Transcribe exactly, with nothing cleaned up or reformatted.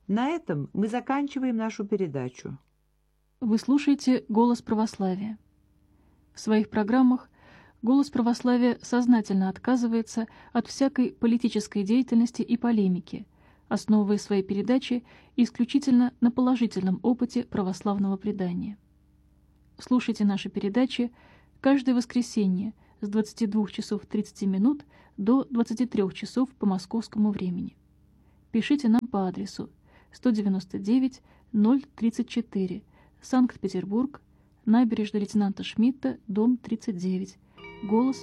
На этом мы заканчиваем нашу передачу. Вы слушаете «Голос православия». В своих программах «Голос православия» сознательно отказывается от всякой политической деятельности и полемики, основывая свои передачи исключительно на положительном опыте православного предания. Слушайте наши передачи каждое воскресенье с двадцати двух часов тридцати минут до двадцати трёх часов по московскому времени. Пишите нам по адресу сто девяносто девять ноль тридцать четыре, Санкт-Петербург, набережная лейтенанта Шмидта, дом тридцать девять, голос